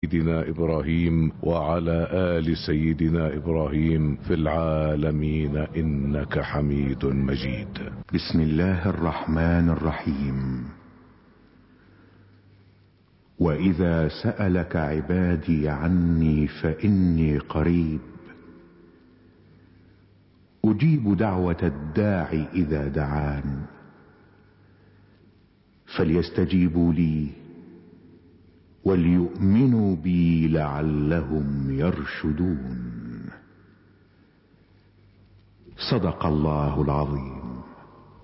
سيدنا إبراهيم وعلى آل سيدنا إبراهيم في العالمين إنك حميد مجيد. بسم الله الرحمن الرحيم. وإذا سألك عبادي عني فإني قريب أجيب دعوة الداع إذا دعان فليستجيبوا لي وليؤمنوا بي لعلهم يرشدون. صدق الله العظيم.